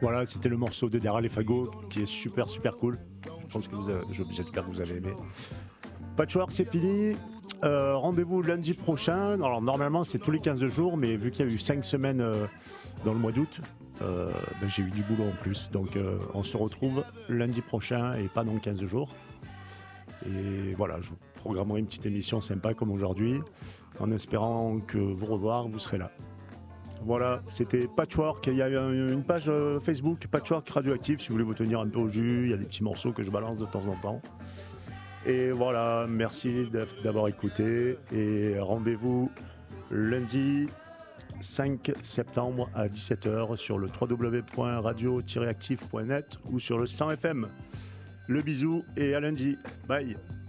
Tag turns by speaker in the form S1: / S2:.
S1: Voilà, c'était le morceau de Derrière les fagots qui est super cool. J'espère que vous avez aimé. Patchwork, c'est fini. Rendez-vous lundi prochain. Alors normalement c'est tous les 15 jours, mais vu qu'il y a eu 5 semaines dans le mois d'août, j'ai eu du boulot en plus. Donc on se retrouve lundi prochain et pas dans 15 jours. Et voilà, je vous programmerai une petite émission sympa comme aujourd'hui, en espérant que vous revoir, vous serez là. Voilà, c'était Patchwork. Il y a une page Facebook, Patchwork Radioactive, si vous voulez vous tenir un peu au jus. Il y a des petits morceaux que je balance de temps en temps. Et voilà, merci d'avoir écouté. Et rendez-vous lundi 5 septembre à 17h sur le www.radio-active.net ou sur le 100 FM. Le bisou et à lundi. Bye.